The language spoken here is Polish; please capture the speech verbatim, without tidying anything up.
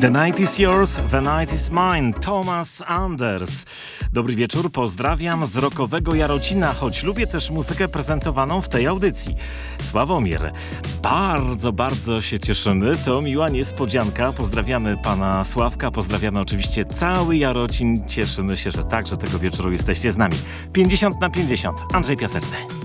The night is yours, the night is mine. Thomas Anders. Dobry wieczór, pozdrawiam z rockowego Jarocina, choć lubię też muzykę prezentowaną w tej audycji. Sławomir, bardzo, bardzo się cieszymy. To miła niespodzianka. Pozdrawiamy pana Sławka, pozdrawiamy oczywiście cały Jarocin. Cieszymy się, że także tego wieczoru jesteście z nami. pięćdziesiąt na pięćdziesiąt. Andrzej Piaseczny.